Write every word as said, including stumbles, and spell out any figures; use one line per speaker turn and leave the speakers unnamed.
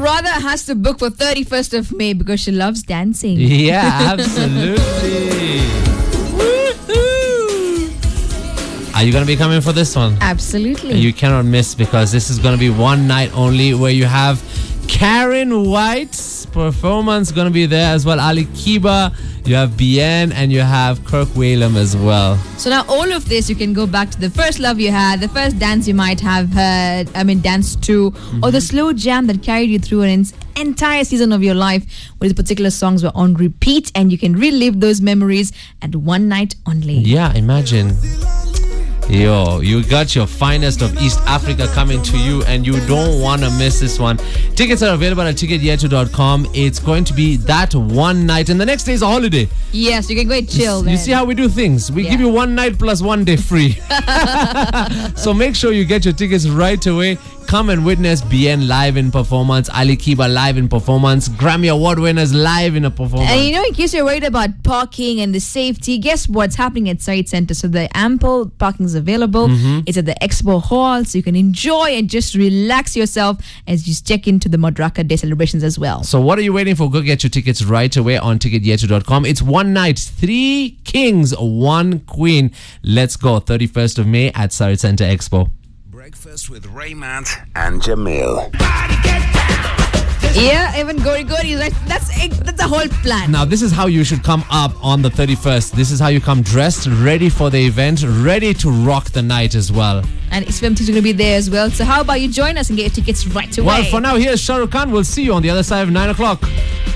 Radha has to book for thirty-first of May because she loves dancing.
Yeah, absolutely. Are you going to be coming for this one?
Absolutely.
You cannot miss because this is going to be one night only where you have Karen White's performance going to be there as well. Ali Kiba, you have Bien, and you have Kirk Whalum as well.
So now all of this, you can go back to the first love you had, the first dance you might have heard, I mean danced to, mm-hmm. or the slow jam that carried you through an entire season of your life where these particular songs were on repeat, and you can relive those memories at one night only.
Yeah, imagine. Yo, you got your finest of East Africa coming to you, and you don't want to miss this one. Tickets are available at ticket yetu dot com. It's going to be that one night, and the next day is a holiday.
Yes, you can go and chill.
You,
then.
you see how we do things? We yeah. give you one night plus one day free. So make sure you get your tickets right away. Come and witness Bien live in performance, Ali Kiba live in performance, Grammy Award winners live in a performance.
And you know, in case you're worried about parking and the safety, guess what's happening at Site Center? So the ample parking is available. Mm-hmm. It's at the Expo Hall, so you can enjoy and just relax yourself as you check into the Madaraka Day celebrations as well.
So what are you waiting for? Go get your tickets right away on ticket yetu dot com. It's one night, three kings, one queen. Let's go. thirty-first of May at Site Center Expo.
Breakfast with Raymond and Jamil.
Yeah, even Gori Gori, right? That's that's the whole plan.
Now, this is how you should come up on the thirty-first. This is how you come dressed, ready for the event, ready to rock the night as well.
And Isfam is going to be there as well. So how about you join us and get your tickets right away?
Well, for now, here's Shah Rukh Khan. We'll see you on the other side of nine o'clock.